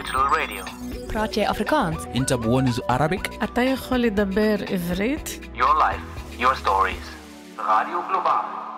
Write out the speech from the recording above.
Digital Radio. براتي أفريكانس. أنت بونز Arabic. אתה יכול לדבר עברית? Your life, your stories. Radio Global.